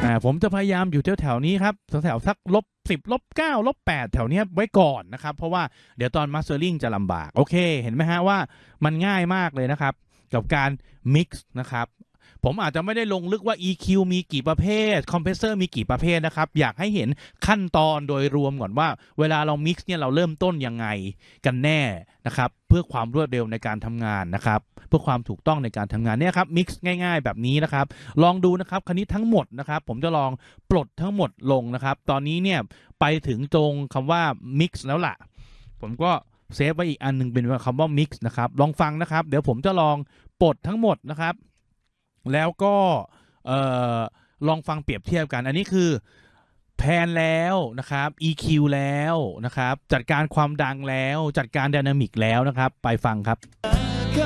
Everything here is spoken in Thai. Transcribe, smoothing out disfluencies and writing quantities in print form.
ผมจะพยายามอยู่แถวๆนี้ครับแถวๆสัก-10-9-8แถวเนี้ยไว้ก่อนนะครับเพราะว่าเดี๋ยวตอน mastering จะลำบากโอเคเห็นไหมฮะว่ามันง่ายมากเลยนะครับกับการ mix นะครับผมอาจจะไม่ได้ลงลึกว่า EQ มีกี่ประเภท Compressor มีกี่ประเภทนะครับอยากให้เห็นขั้นตอนโดยรวมก่อนว่าเวลาเรา mix เนี่ยเราเริ่มต้นยังไงกันแน่นะครับเพื่อความรวดเร็วในการทำงานนะครับเพื่อความถูกต้องในการทำงานเนี่ยครับ mix ง่ายๆแบบนี้นะครับลองดูนะครับคันนี้ทั้งหมดนะครับผมจะลองปลดทั้งหมดลงนะครับตอนนี้เนี่ยไปถึงตรงคำว่า mix แล้วล่ะผมก็เซฟไว้อีกอันนึงเป็นคำว่า mix นะครับลองฟังนะครับเดี๋ยวผมจะลองปลดทั้งหมดนะครับแล้วก็ลองฟังเปรียบเทียบกันอันนี้คือแพนแล้วนะครับ EQ แล้วนะครับจัดการความดังแล้วจัดการไดนามิกแล้วนะครับไปฟังครับ